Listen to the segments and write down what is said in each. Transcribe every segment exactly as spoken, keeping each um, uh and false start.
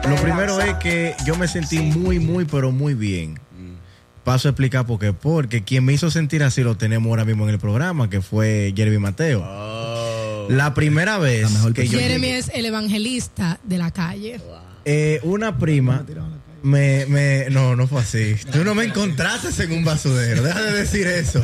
Lo primero es que yo me sentí muy, muy, pero muy bien. Paso a explicar por qué. Porque quien me hizo sentir así lo tenemos ahora mismo en el programa, que fue Jeremy Mateo. Oh. La primera vez la que yo Jeremy llegué, es el evangelista de la calle. Wow. Eh, una prima me, me... No, no fue así. Tú no me encontraste en un basurero. Deja de decir eso.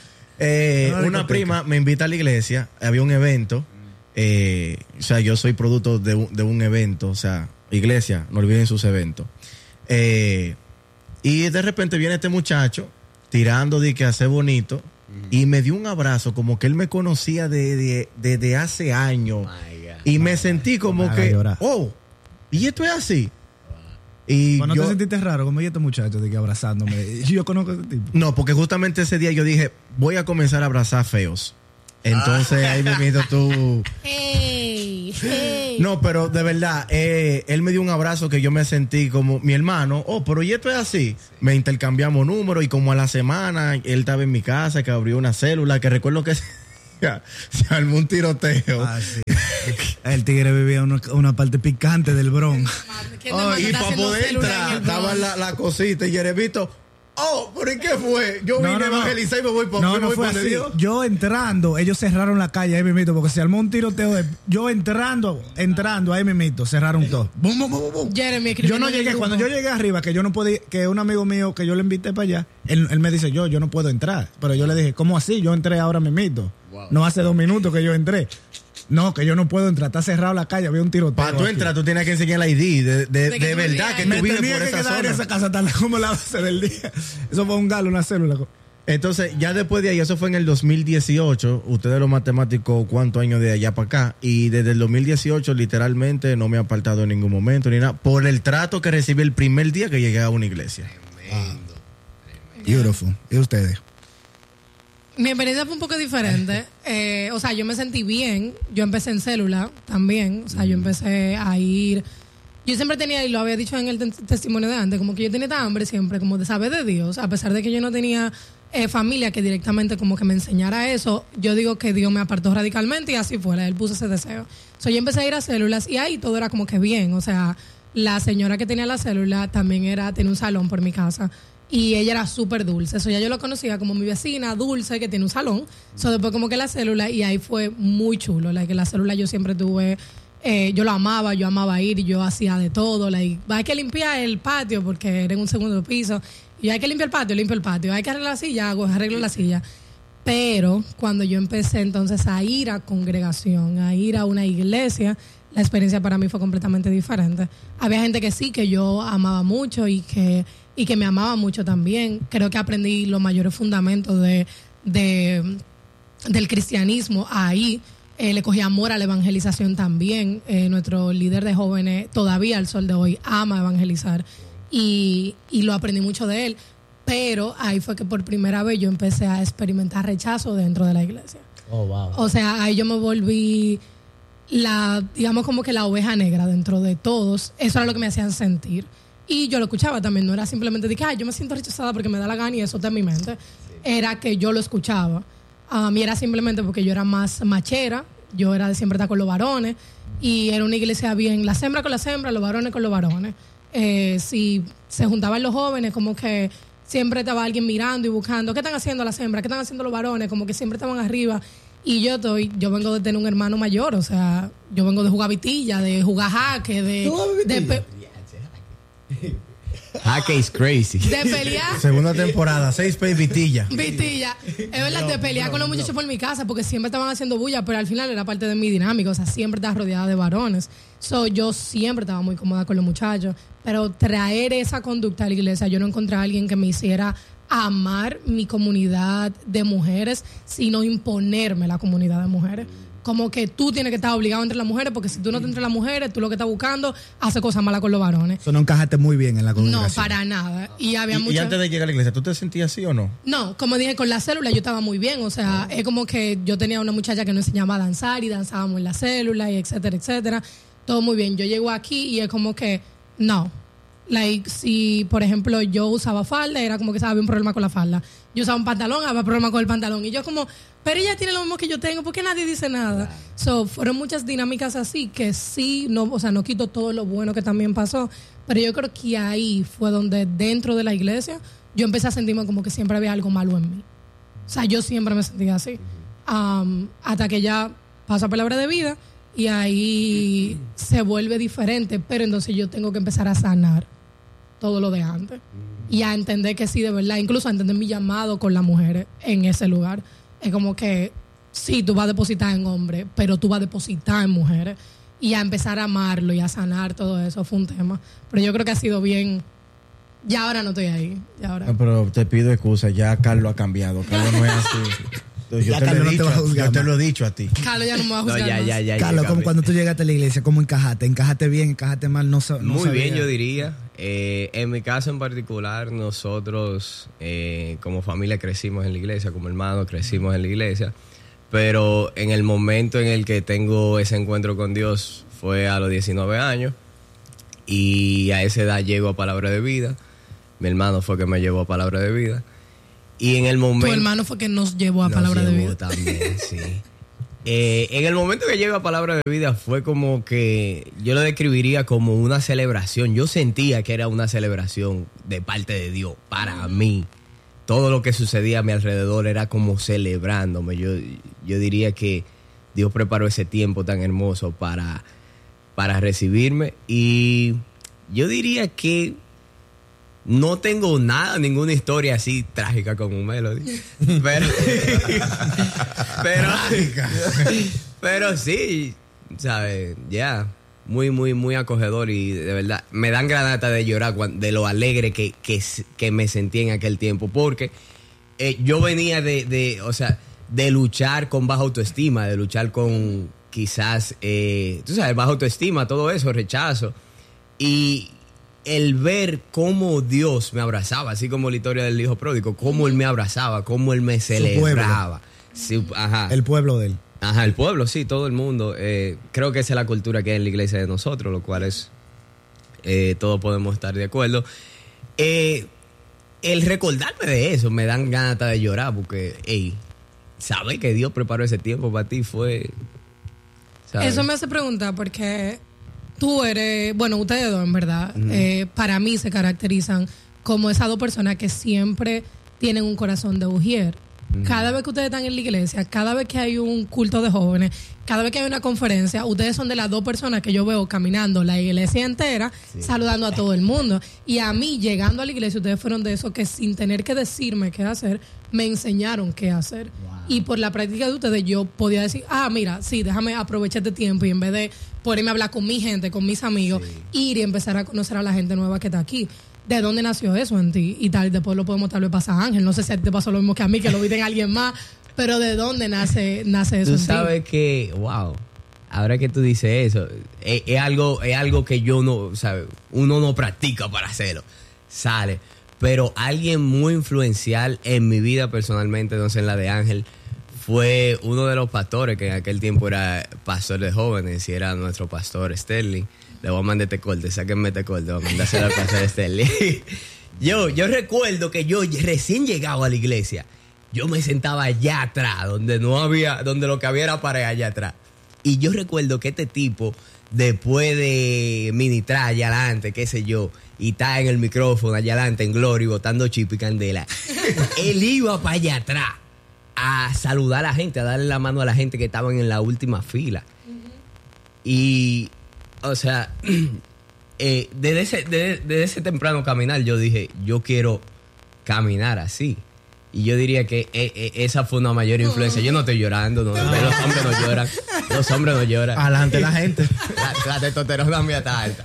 Eh, una prima me invita a la iglesia. Había un evento. Eh, o sea, yo soy producto de un, de un evento. O sea, iglesia, no olviden sus eventos. Eh... Y de repente viene este muchacho tirando de que hace bonito uh-huh. y me dio un abrazo como que él me conocía desde de, de, de hace años. Oh y me God. sentí como oh que, oh, ¿y esto es así? Y ¿no yo, te sentiste raro como este muchacho de que abrazándome? Yo conozco a ese tipo. No, porque justamente ese día yo dije, voy a comenzar a abrazar feos. Entonces ah. ahí me miento tú. Hey, hey. No, pero de verdad, eh, él me dio un abrazo que yo me sentí como mi hermano. Oh, pero ¿y esto es así? Sí. Me intercambiamos números y como a la semana él estaba en mi casa, que abrió una célula, que recuerdo que se armó un tiroteo. Ah, sí. El tigre vivía una, una parte picante del Bronx. Oh, y para poder entrar estaba la, la cosita y Jeremito. Oh, ¿por qué fue? Yo vine no, no, a evangelizar y me voy por no, no fue así. Dios. Yo entrando, ellos cerraron la calle ahí mismito, porque se armó un tiroteo de, yo entrando, entrando ahí mismito, cerraron todo. Bum, bum, bum, bum. Jeremy, yo no llegué, cuando yo llegué arriba, que yo no podía, que un amigo mío que yo le invité para allá, él, él me dice, yo, yo no puedo entrar. Pero yo le dije, ¿cómo así? Yo entré ahora mismito. Wow. No hace dos minutos que yo entré. No, que yo no puedo entrar, está cerrado la calle, había un tiroteo. Para tú entrar, tú tienes que enseñar el I D de, de, de, de verdad que tú vives por esa zona. En esa casa tal como la base del día. Eso fue un galo, una célula. Entonces, ya después de ahí, eso fue en el dos mil dieciocho. Ustedes los matemáticos, ¿cuántos años de allá para acá? Y desde el dos mil dieciocho, literalmente, no me he apartado en ningún momento ni nada. Por el trato que recibí el primer día que llegué a una iglesia. Tremendo. Ah. Beautiful. ¿Y ustedes? Mi experiencia fue un poco diferente. Eh, o sea, yo me sentí bien. Yo empecé en célula también. O sea, yo empecé a ir... Yo siempre tenía, y lo había dicho en el t- testimonio de antes, como que yo tenía esta hambre siempre, como de saber de Dios. A pesar de que yo no tenía eh, familia que directamente como que me enseñara eso, yo digo que Dios me apartó radicalmente y así fue. Él puso ese deseo. So, yo empecé a ir a células y ahí todo era como que bien. O sea, la señora que tenía la célula también era tenía un salón por mi casa. Y ella era súper dulce. Eso ya yo lo conocía como mi vecina dulce que tiene un salón. Eso después como que la célula, y ahí fue muy chulo. Like, la célula yo siempre tuve, eh, yo lo amaba, yo amaba ir y yo hacía de todo. Like, hay que limpiar el patio porque era en un segundo piso. Y hay que limpiar el patio, limpio el patio. Hay que arreglar la silla, hago, arreglo la silla. Pero cuando yo empecé entonces a ir a congregación, a ir a una iglesia, la experiencia para mí fue completamente diferente. Había gente que sí, que yo amaba mucho y que... y que me amaba mucho también. Creo que aprendí los mayores fundamentos de, de, del cristianismo ahí. Eh, le cogí amor a la evangelización también. Eh, nuestro líder de jóvenes todavía al sol de hoy ama evangelizar y, y lo aprendí mucho de él. Pero ahí fue que por primera vez yo empecé a experimentar rechazo dentro de la iglesia. Oh, wow. O sea, ahí yo me volví la, digamos como que la oveja negra dentro de todos. Eso era lo que me hacían sentir. Y yo lo escuchaba también, no era simplemente de que, ay, yo me siento rechazada porque me da la gana y eso está en mi mente. Sí. Era que yo lo escuchaba. A mí era simplemente porque yo era más machera, yo era de siempre estar con los varones, y era una iglesia bien, la hembras con las hembras, los varones con los varones. Eh, si se juntaban los jóvenes, como que siempre estaba alguien mirando y buscando, ¿qué están haciendo las hembras? ¿Qué están haciendo los varones? Como que siempre estaban arriba. Y yo estoy, yo vengo de tener un hermano mayor, o sea, yo vengo de jugar vitilla, de jugar jaque, de... de pe- Jaque is crazy. De pelear. Segunda temporada, seis pay vitilla. Vitilla. Es verdad, de pelear no, con los muchachos no. por mi casa porque siempre estaban haciendo bulla, pero al final era parte de mi dinámica. O sea, siempre estaba rodeada de varones. So, yo siempre estaba muy cómoda con los muchachos. Pero traer esa conducta a la iglesia, yo no encontré a alguien que me hiciera amar mi comunidad de mujeres, sino imponerme la comunidad de mujeres. Como que tú tienes que estar obligado entre las mujeres, porque si tú no te entre las mujeres, tú lo que estás buscando, hace cosas malas con los varones. Eso no encajaste muy bien en la congregación. No, para nada. Y había ¿Y, mucha... y antes de llegar a la iglesia, ¿tú te sentías así o no? No, como dije, con la célula yo estaba muy bien. O sea, es como que yo tenía una muchacha que nos enseñaba a danzar y danzábamos en la célula y etcétera, etcétera. Todo muy bien. Yo llego aquí y es como que, no. Like, si, por ejemplo, yo usaba falda, era como que había un problema con la falda. Yo usaba un pantalón, había problema con el pantalón. Y yo como, pero ella tiene lo mismo que yo tengo, ¿por qué nadie dice nada? Claro. So, fueron muchas dinámicas así que sí, no, o sea, no quito todo lo bueno que también pasó, pero yo creo que ahí fue donde dentro de la iglesia yo empecé a sentirme como que siempre había algo malo en mí. O sea, yo siempre me sentía así. Um, hasta que ya paso a palabra de vida y ahí se vuelve diferente, pero entonces yo tengo que empezar a sanar todo lo de antes y a entender que sí, de verdad, incluso a entender mi llamado con las mujeres en ese lugar. Es como que sí, tú vas a depositar en hombres, pero tú vas a depositar en mujeres y a empezar a amarlo y a sanar todo eso fue un tema. Pero yo creo que ha sido bien. Ya ahora no estoy ahí. Ya ahora. No, pero te pido excusa, ya Carlos ha cambiado. Carlos no es así. Yo, te lo, he dicho, no te yo te lo he dicho a ti. Carlos ya no me va a juzgar. No, ya, ya, ya, Carlos, como cuando tú llegaste a la iglesia, ¿cómo encajaste? ¿Encajaste bien? ¿Encajaste mal? No, no Muy sabía. bien, yo diría. Eh, en mi caso en particular, nosotros eh, como familia crecimos en la iglesia, como hermanos crecimos en la iglesia. Pero en el momento en el que tengo ese encuentro con Dios fue a los diecinueve años. Y a esa edad llego a Palabra de Vida. Mi hermano fue que me llevó a Palabra de Vida. Y en el momento... Tu hermano fue que nos llevó a nos Palabra de llevó Vida. También, sí. Eh, en el momento que llego a Palabra de Vida fue como que yo lo describiría como una celebración. Yo sentía que era una celebración de parte de Dios para mí. Todo lo que sucedía a mi alrededor era como celebrándome. Yo, yo diría que Dios preparó ese tiempo tan hermoso para, para recibirme. Y yo diría que no tengo nada, ninguna historia así trágica como un Melody. Pero, pero, pero sí, ¿sabes? Ya, yeah, muy, muy, muy acogedor y de verdad me dan ganas de llorar cuando, de lo alegre que, que, que me sentí en aquel tiempo. Porque eh, yo venía de, de, o sea, de luchar con baja autoestima, de luchar con quizás, eh, tú sabes, baja autoestima, todo eso, rechazo. Y el ver cómo Dios me abrazaba, así como la historia del hijo pródigo, cómo él me abrazaba, cómo él me celebraba. Sí, ajá. El pueblo de él. Ajá, el pueblo, sí, todo el mundo. Eh, creo que esa es la cultura que hay en la iglesia de nosotros, lo cual es, eh, todos podemos estar de acuerdo. Eh, el recordarme de eso me dan ganas de llorar porque, hey, ¿sabes que Dios preparó ese tiempo para ti? Fue... ¿sabes? Eso me hace preguntar porque... Tú eres, bueno, ustedes dos en verdad, uh-huh. eh, para mí se caracterizan como esas dos personas que siempre tienen un corazón de ujier. Uh-huh. Cada vez que ustedes están en la iglesia, cada vez que hay un culto de jóvenes, cada vez que hay una conferencia, ustedes son de las dos personas que yo veo caminando la iglesia entera, sí, saludando a todo el mundo. Y a mí, llegando a la iglesia, ustedes fueron de esos que sin tener que decirme qué hacer, me enseñaron qué hacer. Wow. Y por la práctica de ustedes yo podía decir, ah, mira, sí, déjame aprovechar este tiempo y en vez de ponerme a hablar con mi gente, con mis amigos, sí, ir y empezar a conocer a la gente nueva que está aquí. ¿De dónde nació eso en ti? Y tal, después lo podemos tal vez pasar a Ángel. No sé si te pasó lo mismo que a mí, que lo vi en alguien más, pero ¿de dónde nace, nace eso tú en ti? Tú sabes que, wow, ahora que tú dices eso, es, es, algo, es algo que yo no, ¿sabes? Uno no practica para hacerlo. Sale. Pero alguien muy influencial en mi vida personalmente, no sé, en la de Ángel, fue uno de los pastores que en aquel tiempo era pastor de jóvenes y era nuestro pastor Sterling. Le voy a mandar este corte, sáquenme este corte, voy a mandárselo al pastor Sterling. yo, yo recuerdo que yo recién llegado a la iglesia, yo me sentaba allá atrás, donde no había, donde lo que había era pared allá atrás. Y yo recuerdo que este tipo, después de ministrar allá adelante, qué sé yo, y está en el micrófono allá adelante en Gloria botando chip y candela, él iba para allá atrás a saludar a la gente, a darle la mano a la gente que estaban en la última fila. Uh-huh. Y, o sea, eh, desde, ese, desde, desde ese temprano caminar yo dije, yo quiero caminar así. Y yo diría que eh, eh, esa fue una mayor influencia. Yo no estoy llorando, no, no. Los hombres no lloran. Los hombres no lloran. Adelante la gente. La, la testosterona mía está alta.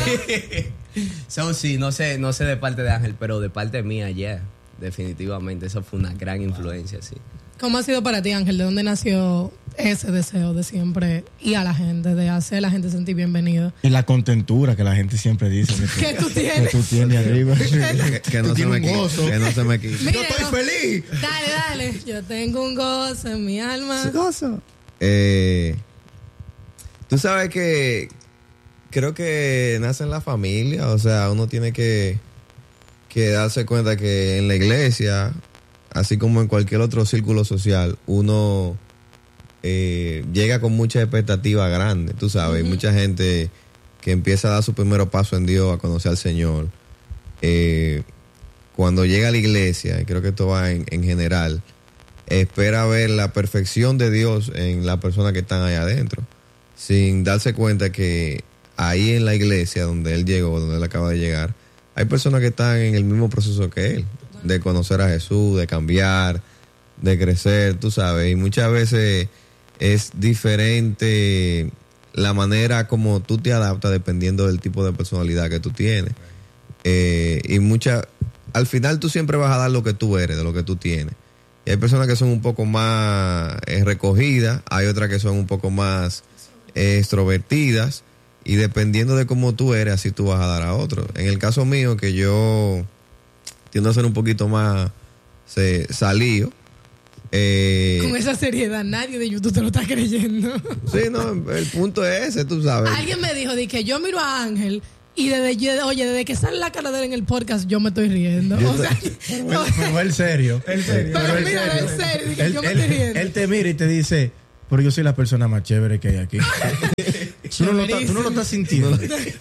So, sí, no sé, no sé de parte de Ángel, pero de parte mía, ya, yeah, definitivamente, eso fue una gran influencia, sí. ¿Cómo ha sido para ti, Ángel? ¿De dónde nació ese deseo de siempre ir a la gente, de hacer a la gente sentir bienvenido? Y la contentura que la gente siempre dice. Que, que tú tienes. Que tú tienes arriba. que, que, no se me quite, que no se me quite. Mira, yo estoy feliz. Dale, dale. Yo tengo un gozo en mi alma. ¿Qué gozo? Eh, tú sabes que creo que nace en la familia, o sea, uno tiene que, que darse cuenta que en la iglesia, así como en cualquier otro círculo social, uno eh, llega con mucha expectativa grande, tú sabes, uh-huh. y mucha gente que empieza a dar su primer paso en Dios, a conocer al Señor, eh, cuando llega a la iglesia, y creo que esto va en, en general, espera ver la perfección de Dios en las personas que están allá adentro, sin darse cuenta que ahí en la iglesia donde él llegó, donde él acaba de llegar, hay personas que están en el mismo proceso que él, de conocer a Jesús, de cambiar, de crecer, tú sabes, y muchas veces es diferente la manera como tú te adaptas dependiendo del tipo de personalidad que tú tienes. Eh, y mucha, al final tú siempre vas a dar lo que tú eres, de lo que tú tienes. Y hay personas que son un poco más eh, recogidas, hay otras que son un poco más eh, extrovertidas, y dependiendo de cómo tú eres, así tú vas a dar a otros. En el caso mío, que yo tiendo a ser un poquito más se, salido. Eh, Con esa seriedad, nadie de YouTube te lo está creyendo. Sí, no, el punto es ese, tú sabes. Alguien me dijo de que yo miro a Ángel y desde, yo, oye, desde que sale la cara de él en el podcast, yo me estoy riendo. Yo o sea, pero, no, pero él serio. Él serio. Pero, pero mira, serio. en serio, de que él, yo me él, estoy riendo. Él te mira y te dice, pero yo soy la persona más chévere que hay aquí. tú, no lo estás, tú no lo estás sintiendo.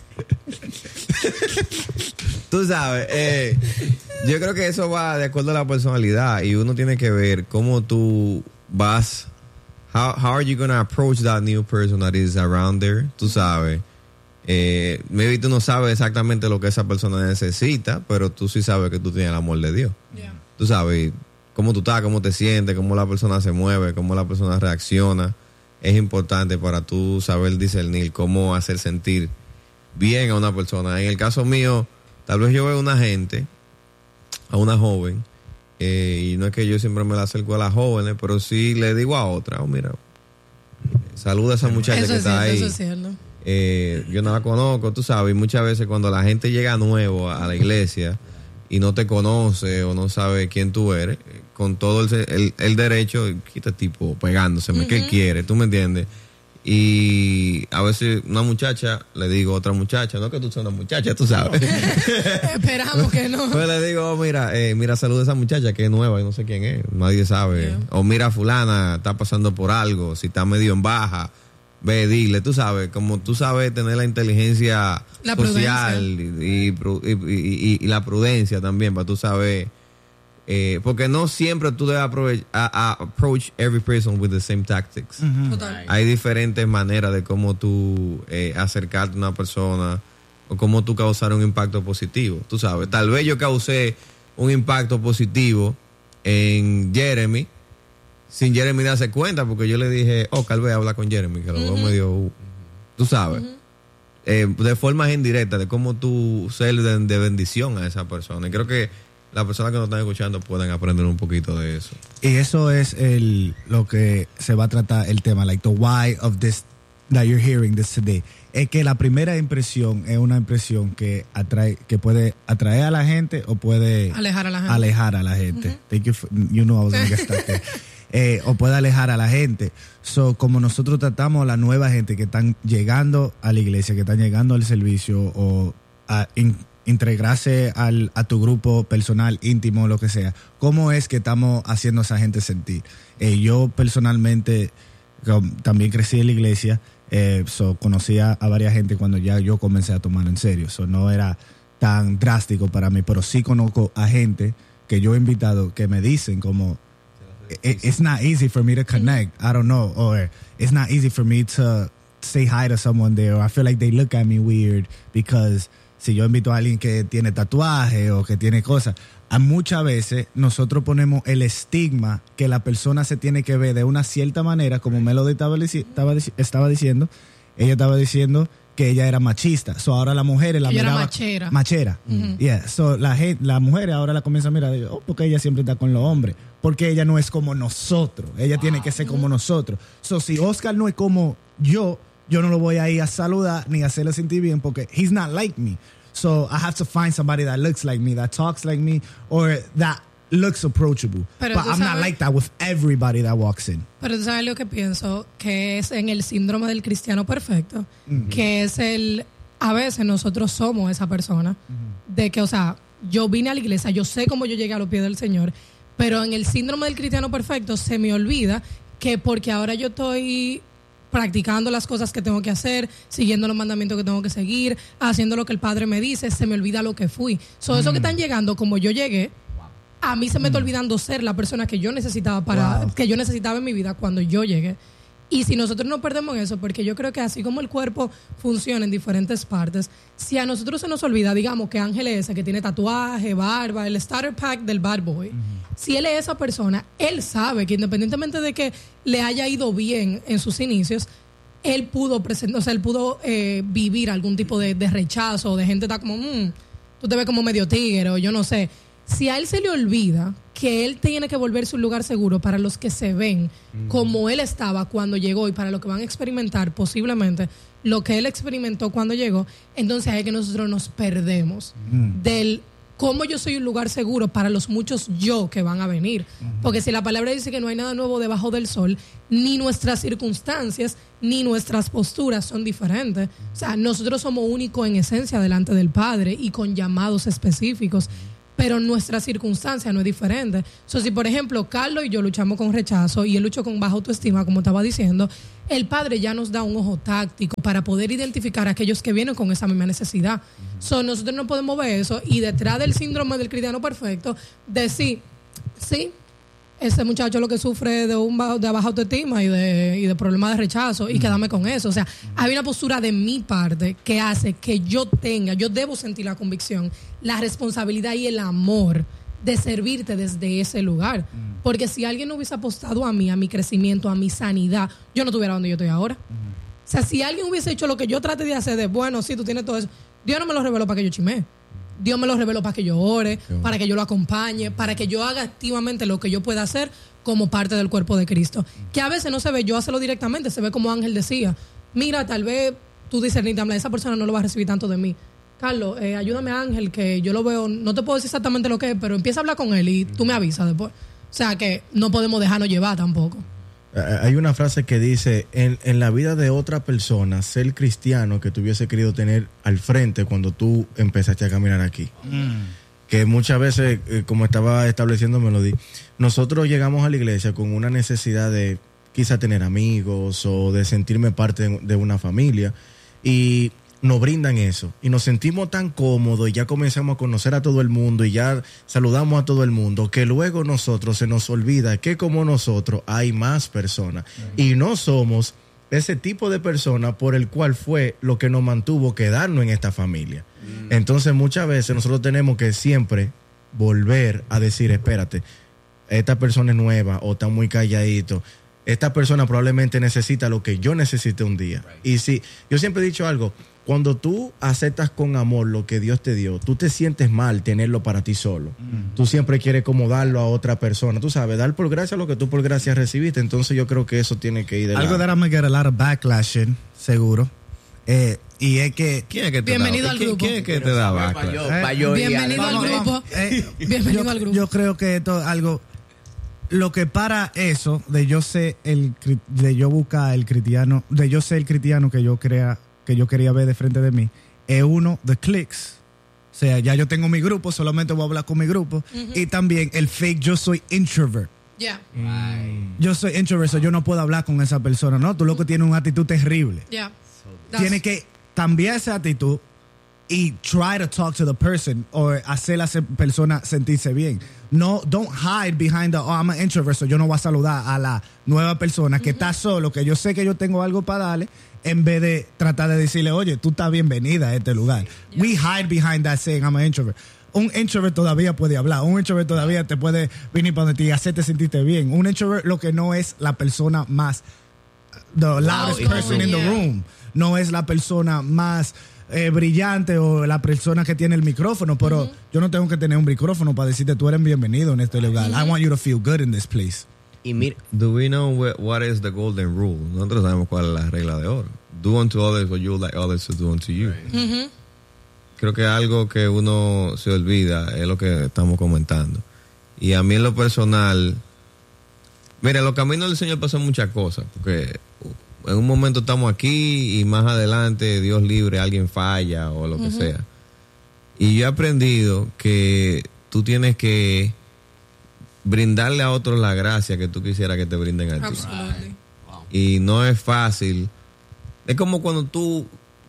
Tú sabes, eh, yo creo que eso va de acuerdo a la personalidad, y uno tiene que ver cómo tú vas, how, how are you going to approach that new person that is around there, tú sabes. Eh, maybe tú no sabes exactamente lo que esa persona necesita, pero tú sí sabes que tú tienes el amor de Dios. Yeah. Tú sabes cómo tú estás, cómo te sientes, cómo la persona se mueve, cómo la persona reacciona. Es importante para tú saber discernir cómo hacer sentir bien a una persona. En el caso mío, tal vez yo veo a una gente, a una joven, eh, y no es que yo siempre me la acerco a las jóvenes, pero sí le digo a otra, oh, mira, saluda a esa muchacha eso que está cierto, ahí. Eso es cierto. Eh, yo no la conozco, tú sabes, y muchas veces cuando la gente llega nuevo a la iglesia y no te conoce o no sabe quién tú eres, con todo el, el, el derecho, quita tipo pegándose, uh-huh. ¿qué quiere? ¿Tú me entiendes? Y a veces una muchacha, le digo a otra muchacha, no que tú seas una muchacha, tú sabes. Esperamos que no. Pues le digo, oh, mira, eh, mira, saluda a esa muchacha que es nueva y no sé quién es, nadie sabe. Yeah. O mira, fulana, está pasando por algo, si está medio en baja, ve, dile, tú sabes, como tú sabes tener la inteligencia la social y, y, y, y, y la prudencia también, para tú saber, eh, porque no siempre tú debes approach, a, a approach every person with the same tactics. Uh-huh. Total. Hay diferentes maneras de cómo tú eh, acercarte a una persona o cómo tú causar un impacto positivo, tú sabes. Tal vez yo causé un impacto positivo en Jeremy sin Jeremy darse cuenta, porque yo le dije, oh, tal vez habla con Jeremy, que lo veo uh-huh. medio, uh, tú sabes, uh-huh. eh, de forma indirecta, de cómo tú ser de, de bendición a esa persona. Y creo que las personas que nos están escuchando pueden aprender un poquito de eso. Y eso es el lo que se va a tratar el tema, like the why of this that you're hearing this today. Es que la primera impresión es una impresión que atrae, que puede atraer a la gente o puede alejar a la gente. Alejar a la gente. Uh-huh. Thank you, for, you know I was gonna get stuck there. Eh, o puede alejar a la gente. So, como nosotros tratamos a la nueva gente que están llegando a la iglesia, que están llegando al servicio o a in, integrarse al, a tu grupo personal, íntimo, lo que sea, ¿cómo es que estamos haciendo a esa gente sentir? Eh, yo personalmente um, también crecí en la iglesia, eh, so, conocía a varias gente cuando ya yo comencé a tomarlo en serio. So, no era tan drástico para mí, pero sí conozco a gente que yo he invitado que me dicen como It, it's not easy for me to connect. I don't know. Or it's not easy for me to say hi to someone there. Or I feel like they look at me weird because si yo invito a alguien que tiene tatuaje o que tiene cosas, a muchas veces nosotros ponemos el estigma que la persona se tiene que ver de una cierta manera, como Melody estaba, estaba, estaba diciendo. Ella estaba diciendo que ella era machista. So ahora la mujer la ella miraba era machera. Machera. Uh-huh. Yeah. So la gente, la mujer ahora la comienza a mirar, oh, porque ella siempre está con los hombres. Porque ella no es como nosotros. Ella wow. tiene que ser como nosotros. So si Oscar no es como yo, yo no lo voy a ir a saludar ni a hacerle sentir bien porque he's not like me. So I have to find somebody that looks like me, that talks like me, or that looks approachable. Pero But I'm sabes, not like that with everybody that walks in. Pero tú sabes lo que pienso, que es en el síndrome del cristiano perfecto, mm-hmm. que es el a veces nosotros somos esa persona uh-huh. de que, o sea, yo vine a la iglesia, yo sé cómo yo llegué a los pies del Señor, pero en el síndrome del cristiano perfecto se me olvida que porque ahora yo estoy practicando las cosas que tengo que hacer, siguiendo los mandamientos que tengo que seguir, haciendo lo que el Padre me dice, se me olvida lo que fui. So, mm. eso que están llegando, como yo llegué, a mí se me mm. está olvidando ser la persona que yo necesitaba para wow. que yo necesitaba en mi vida cuando yo llegué. Y si nosotros no perdemos eso, porque yo creo que así como el cuerpo funciona en diferentes partes, si a nosotros se nos olvida, digamos que Ángel es ese que tiene tatuaje, barba, el starter pack del bad boy, uh-huh. si él es esa persona, él sabe que independientemente de que le haya ido bien en sus inicios, él pudo presentar, o sea, él pudo eh, vivir algún tipo de, de rechazo, de gente está como, mmm, tú te ves como medio tigre, o yo no sé. Si a él se le olvida que él tiene que volverse un lugar seguro para los que se ven mm. como él estaba cuando llegó y para los que van a experimentar posiblemente lo que él experimentó cuando llegó, entonces es que nosotros nos perdemos mm. del cómo yo soy un lugar seguro para los muchos yo que van a venir. Mm. Porque si la palabra dice que no hay nada nuevo debajo del sol, ni nuestras circunstancias ni nuestras posturas son diferentes. O sea, nosotros somos únicos en esencia delante del Padre y con llamados específicos. Pero nuestra circunstancia no es diferente. O sea, si por ejemplo Carlos y yo luchamos con rechazo y él luchó con baja autoestima, como estaba diciendo, el Padre ya nos da un ojo táctico para poder identificar a aquellos que vienen con esa misma necesidad. Uh-huh. So, nosotros no podemos ver eso y detrás del síndrome del cristiano perfecto decir, sí, ese muchacho lo que sufre de un bajo, de baja autoestima y de, y de problemas de rechazo uh-huh. y quedarme con eso. O sea, uh-huh. hay una postura de mi parte que hace que yo tenga, yo debo sentir la convicción, la responsabilidad y el amor de servirte desde ese lugar. Uh-huh. Porque si alguien no hubiese apostado a mí, a mi crecimiento, a mi sanidad, yo no estuviera donde yo estoy ahora. Uh-huh. O sea, si alguien hubiese hecho lo que yo traté de hacer de, bueno, sí, tú tienes todo eso, Dios no me lo reveló para que yo chimé. Dios me lo reveló para que yo ore, para que yo lo acompañe, para que yo haga activamente lo que yo pueda hacer como parte del cuerpo de Cristo. Que a veces no se ve yo hacerlo directamente, se ve como Ángel decía. Mira, tal vez tú dices, esa persona no lo va a recibir tanto de mí. Carlos, eh, ayúdame a Ángel, que yo lo veo, no te puedo decir exactamente lo que es, pero empieza a hablar con él y tú me avisas después. O sea que no podemos dejarnos llevar tampoco. Hay una frase que dice, en, en la vida de otra persona, ser cristiano que tú hubiese querido tener al frente cuando tú empezaste a caminar aquí. Mm. Que muchas veces, eh, como estaba estableciendo Melody, nosotros llegamos a la iglesia con una necesidad de quizá tener amigos o de sentirme parte de, de una familia y nos brindan eso y nos sentimos tan cómodos y ya comenzamos a conocer a todo el mundo y ya saludamos a todo el mundo que luego nosotros se nos olvida que como nosotros hay más personas uh-huh. y no somos ese tipo de persona por el cual fue lo que nos mantuvo quedarnos en esta familia. Uh-huh. Entonces muchas veces nosotros tenemos que siempre volver a decir, espérate, esta persona es nueva o está muy calladito. Esta persona probablemente necesita lo que yo necesité un día. Right. Y si, yo siempre he dicho algo, cuando tú aceptas con amor lo que Dios te dio, tú te sientes mal tenerlo para ti solo. Mm. Tú siempre quieres como darlo a otra persona. Tú sabes, dar por gracia lo que tú por gracia recibiste. Entonces yo creo que eso tiene que ir de algo lado. that I'm gonna get a lot of backlash in, seguro. Eh, y es que... ¿Quién es que te Bienvenido da, al ¿quién, grupo. ¿Quién es que te da backlash? Eh, Bienvenido al grupo. Eh, Bienvenido yo, al grupo. Yo creo que esto es algo... Lo que para eso de yo ser el de yo buscar el cristiano, de yo ser el cristiano que yo crea, que yo quería ver de frente de mí, es uno de clics. O sea, ya yo tengo mi grupo, solamente voy a hablar con mi grupo. Uh-huh. Y también el fake, yo soy introvert. Yeah. Mm. Yo soy introvert, so yo no puedo hablar con esa persona, ¿no? Tú lo que tienes una actitud terrible. Yeah. Tienes que cambiar esa actitud y try to talk to the person o hacer a esa persona sentirse bien. No, don't hide behind the, oh, I'm an introvert, so yo no voy a saludar a la nueva persona que uh-huh. está solo, que yo sé que yo tengo algo para darle, en vez de tratar de decirle, oye, tú estás bienvenida a este lugar. Yeah. We hide behind that saying, I'm an introvert. Un introvert todavía puede hablar, un introvert todavía te puede venir para donde ti y hacerte sentirte bien. Un introvert lo que no es la persona más, the loudest wow, person yeah. in the room, no es la persona más... Eh, brillante o la persona que tiene el micrófono, pero uh-huh. yo no tengo que tener un micrófono para decirte tú eres bienvenido en este lugar. Uh-huh. I want you to feel good in this place. Y mira, do we know what is the golden rule? Nosotros sabemos cuál es la regla de oro. Do unto others what you would like others to do unto you. Uh-huh. Creo que algo que uno se olvida es lo que estamos comentando. Y a mí en lo personal, mira, en los caminos del Señor pasan muchas cosas, porque en un momento estamos aquí y más adelante, Dios libre, alguien falla o lo que uh-huh. sea. Y yo he aprendido que tú tienes que brindarle a otros la gracia que tú quisieras que te brinden a ti. Absolutely. Y no es fácil. Es como cuando tú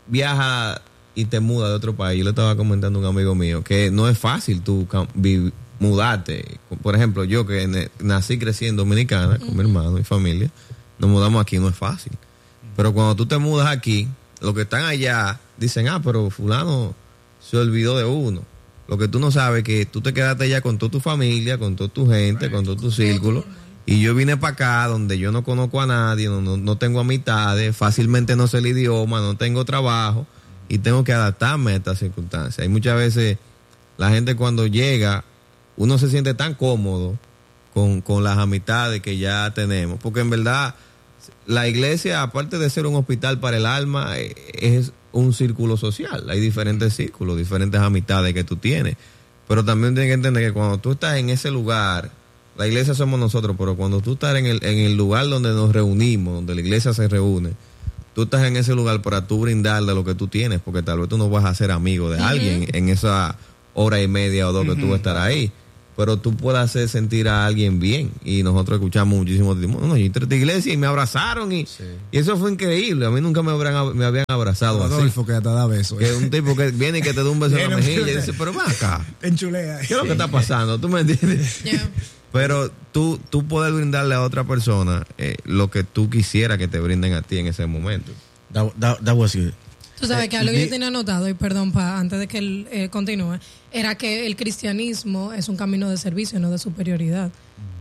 viajas y te mudas de otro país. Yo le estaba comentando a un amigo mío que no es fácil tú vi- mudarte. Por ejemplo, yo que ne- nací crecí en Dominicana con uh-huh. mi hermano y familia, nos mudamos aquí, no es fácil. Pero cuando tú te mudas aquí, los que están allá dicen, ah, pero fulano se olvidó de uno. Lo que tú no sabes es que tú te quedaste allá con toda tu familia, con toda tu gente, right. con todo tu círculo. Y yo vine para acá donde yo no conozco a nadie, no, no, no tengo amistades, fácilmente no sé el idioma, no tengo trabajo y tengo que adaptarme a estas circunstancias. Y muchas veces la gente cuando llega, uno se siente tan cómodo con, con las amistades que ya tenemos. Porque en verdad la iglesia, aparte de ser un hospital para el alma, es un círculo social. Hay diferentes círculos, diferentes amistades que tú tienes. Pero también tienes que entender que cuando tú estás en ese lugar, la iglesia somos nosotros, pero cuando tú estás en el, en el lugar donde nos reunimos, donde la iglesia se reúne, tú estás en ese lugar para tú brindarle lo que tú tienes, porque tal vez tú no vas a ser amigo de uh-huh. alguien en esa hora y media o dos uh-huh. que tú vas a estar ahí. Pero tú puedes hacer sentir a alguien bien. Y nosotros escuchamos muchísimo. No, yo entré a esta iglesia y me abrazaron. Y, sí. y eso fue increíble. A mí nunca me, habrán, me habían abrazado Adolfo, así. que te da besos. Que un tipo que viene y que te da un beso en la mejilla. Y dice, pero va acá. Te enchulea. ¿Qué es lo que está pasando? ¿Tú me entiendes? Yeah. Pero tú, tú puedes brindarle a otra persona eh, lo que tú quisieras que te brinden a ti en ese momento. That, that, that was good. Tú sabes que algo que yo tenía anotado, y perdón, pa, antes de que él eh, continúe, era que el cristianismo es un camino de servicio, no de superioridad.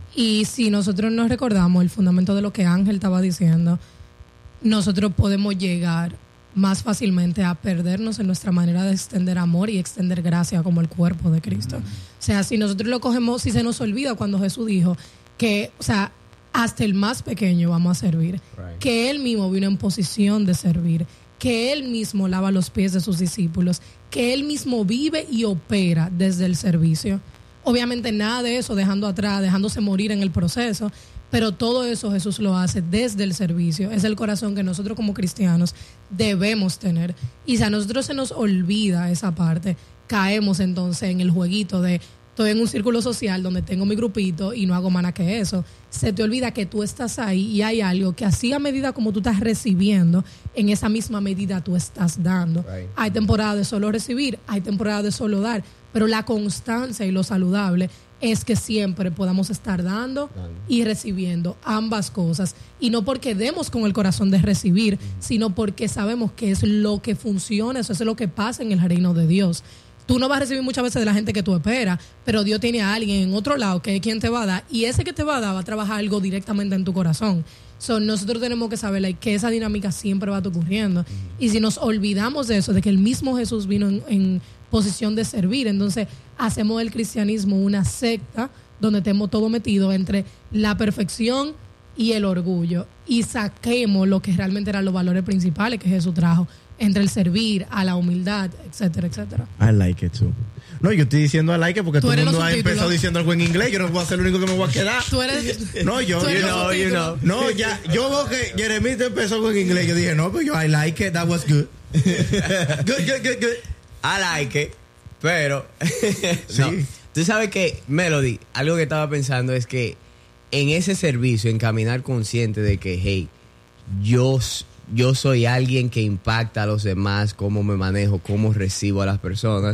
Y si nosotros nos recordamos el fundamento de lo que Ángel estaba diciendo, nosotros podemos llegar más fácilmente a perdernos en nuestra manera de extender amor y extender gracia como el cuerpo de Cristo. Mm. O sea, si nosotros lo cogemos, si se nos olvida cuando Jesús dijo que, o sea, hasta el más pequeño vamos a servir, right. que Él mismo vino en posición de servir, que Él mismo lava los pies de sus discípulos, que Él mismo vive y opera desde el servicio. Obviamente nada de eso dejando atrás, dejándose morir en el proceso, pero todo eso Jesús lo hace desde el servicio. Es el corazón que nosotros como cristianos debemos tener. Y si a nosotros se nos olvida esa parte, caemos entonces en el jueguito de estoy en un círculo social donde tengo mi grupito y no hago más nada que eso. Se te olvida que tú estás ahí y hay algo que así a medida como tú estás recibiendo, en esa misma medida tú estás dando. Right. Hay temporada de solo recibir, hay temporada de solo dar, pero la constancia y lo saludable es que siempre podamos estar dando y recibiendo ambas cosas. Y no porque demos con el corazón de recibir, sino porque sabemos que es lo que funciona, eso es lo que pasa en el reino de Dios. Tú no vas a recibir muchas veces de la gente que tú esperas, pero Dios tiene a alguien en otro lado que es quien te va a dar, y ese que te va a dar va a trabajar algo directamente en tu corazón. So, nosotros tenemos que saber like, que esa dinámica siempre va a estar ocurriendo. Y si nos olvidamos de eso, de que el mismo Jesús vino en, en posición de servir, entonces hacemos del cristianismo una secta donde tenemos todo metido entre la perfección y el orgullo, y saquemos lo que realmente eran los valores principales que Jesús trajo, entre el servir, a la humildad, etcétera, etcétera. I like it too. No, yo estoy diciendo I like it porque todo el mundo ha empezado diciendo algo en inglés. Yo no voy a ser el único que me voy a quedar. Tú eres... No, yo... Tú eres you know, you know. No, ya... Yo veo que Jeremy empezó con inglés. Yo dije, no, pero yo I like it. That was good. Good, good, good, good. I like it. Pero... Sí. No. Tú sabes que, Melody, algo que estaba pensando es que en ese servicio, en caminar consciente de que, hey, yo... yo soy alguien que impacta a los demás, cómo me manejo, cómo recibo a las personas.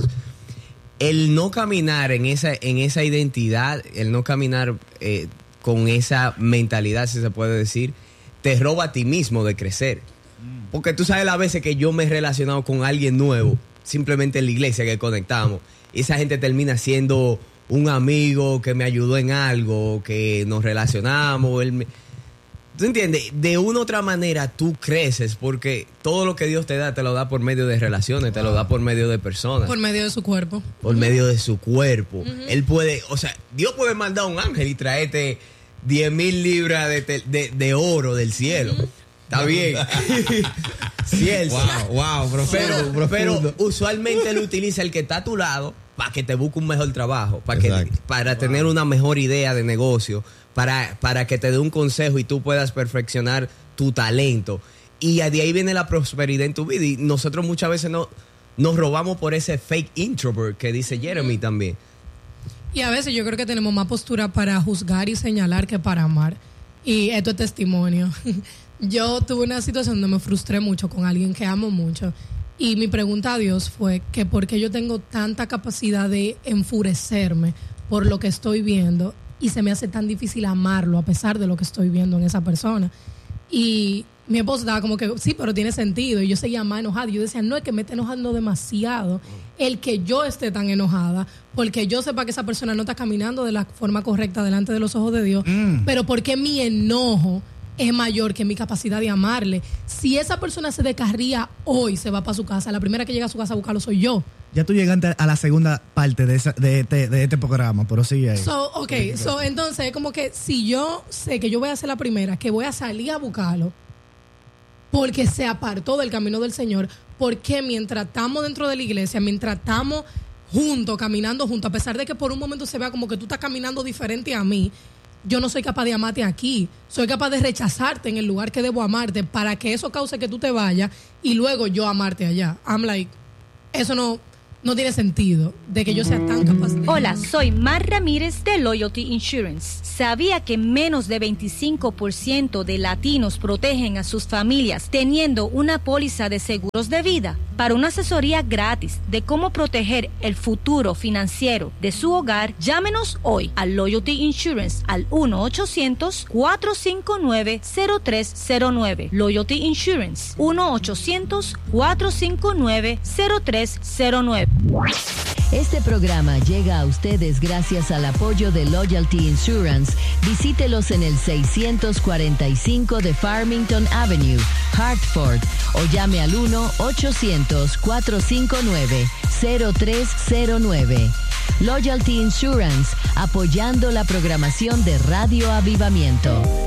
El no caminar en esa, en esa identidad, el no caminar eh, con esa mentalidad, si se puede decir, te roba a ti mismo de crecer. Porque tú sabes las veces que yo me he relacionado con alguien nuevo, simplemente en la iglesia que conectamos, y esa gente termina siendo un amigo que me ayudó en algo, que nos relacionamos, él me... ¿Tú entiendes? De una u otra manera tú creces porque todo lo que Dios te da, te lo da por medio de relaciones, te lo da por medio de personas. Por medio de su cuerpo. Por uh-huh. medio de su cuerpo. Uh-huh. Él puede, o sea, Dios puede mandar a un ángel y traerte diez mil libras de, de, de oro del cielo. Uh-huh. Está bien. Sí, él wow, wow, profundo, pero, profundo. pero usualmente él utiliza el que está a tu lado para que te busque un mejor trabajo, para, que, Exacto. para wow. tener una mejor idea de negocio, para, para que te dé un consejo y tú puedas perfeccionar tu talento. Y de ahí viene la prosperidad en tu vida. Y nosotros muchas veces no, nos robamos por ese fake introvert que dice Jeremy también. Y a veces yo creo que tenemos más postura para juzgar y señalar que para amar. Y esto es testimonio. Yo tuve una situación donde me frustré mucho con alguien que amo mucho. Y mi pregunta a Dios fue que por qué yo tengo tanta capacidad de enfurecerme por lo que estoy viendo y se me hace tan difícil amarlo a pesar de lo que estoy viendo en esa persona. Y mi esposo estaba como que, sí, pero tiene sentido. Y yo seguía más enojada. Y yo decía, no, es que me está enojando demasiado el que yo esté tan enojada, porque yo sepa que esa persona no está caminando de la forma correcta delante de los ojos de Dios. Mm. Pero porque mi enojo es mayor que mi capacidad de amarle. Si esa persona se descarría hoy, se va para su casa. La primera que llega a su casa a buscarlo soy yo. Ya tú llegaste a la segunda parte de, esa, de, este, de este programa, pero sigue ahí. So, ok, so, entonces como que si yo sé que yo voy a ser la primera, que voy a salir a buscarlo, porque se apartó del camino del Señor, porque mientras estamos dentro de la iglesia, mientras estamos juntos, caminando juntos, a pesar de que por un momento se vea como que tú estás caminando diferente a mí, yo no soy capaz de amarte aquí. Soy capaz de rechazarte en el lugar que debo amarte para que eso cause que tú te vayas y luego yo amarte allá. I'm like, eso no... No tiene sentido de que yo sea tan capaz de... Hola, soy Mar Ramírez de Loyalty Insurance. ¿Sabía que menos de veinticinco por ciento de latinos protegen a sus familias teniendo una póliza de seguros de vida? Para una asesoría gratis de cómo proteger el futuro financiero de su hogar, llámenos hoy a Loyalty Insurance al uno ochocientos, cuatro cinco nueve, cero tres cero nueve. Loyalty Insurance, uno ochocientos, cuatro cinco nueve, cero tres cero nueve. Este programa llega a ustedes gracias al apoyo de Loyalty Insurance. Visítelos en el seiscientos cuarenta y cinco de Farmington Avenue, Hartford, o llame al uno ochocientos, cuatro cinco nueve, cero tres cero nueve. Loyalty Insurance, apoyando la programación de Radio Avivamiento.